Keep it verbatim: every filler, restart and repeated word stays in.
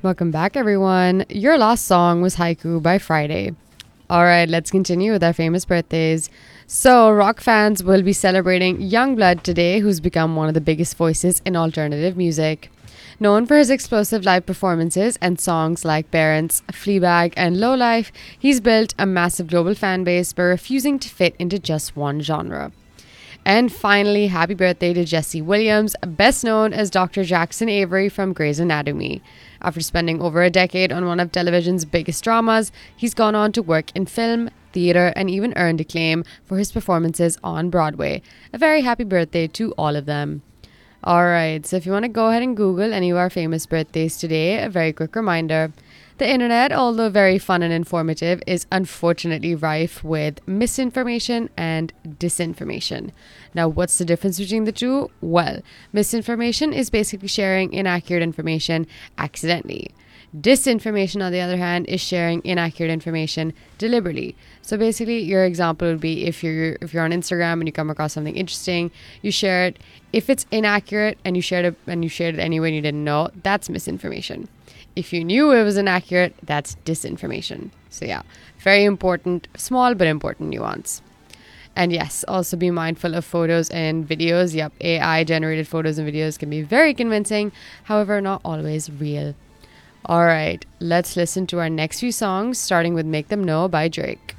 Welcome back, everyone. Your last song was Haiku by Friday. All right, let's continue with our famous birthdays. So, rock fans will be celebrating Youngblood today, who's become one of the biggest voices in alternative music. Known for his explosive live performances and songs like Parents, Fleabag, and Lowlife, he's built a massive global fan base by refusing to fit into just one genre. And finally, happy birthday to Jesse Williams, best known as Doctor Jackson Avery from Grey's Anatomy. After spending over a decade on one of television's biggest dramas, he's gone on to work in film, theater, and even earned acclaim for his performances on Broadway. A very happy birthday to all of them. Alright, so if you want to go ahead and Google any of our famous birthdays today, a very quick reminder. The internet, although very fun and informative, is unfortunately rife with misinformation and disinformation. Now, what's the difference between the two? Well, misinformation is basically sharing inaccurate information accidentally. Disinformation, on the other hand, is sharing inaccurate information deliberately. So basically, your example would be if you're if you're on Instagram and you come across something interesting, you share it. If it's inaccurate and you shared it and you shared it anyway and you didn't know, that's misinformation. If you knew it was inaccurate, that's disinformation. So yeah, very important, small but important nuance. And yes, also be mindful of photos and videos. Yep, A I generated photos and videos can be very convincing, however, not always real. All right, let's listen to our next few songs, starting with Make Them Know by Drake.